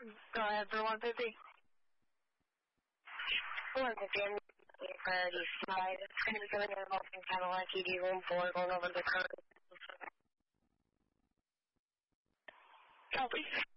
Go ahead for 150. 150, I'm priority 5. It's going to be coming in a Volkswagen Cadillac ED room 4 going over the curve. Copy.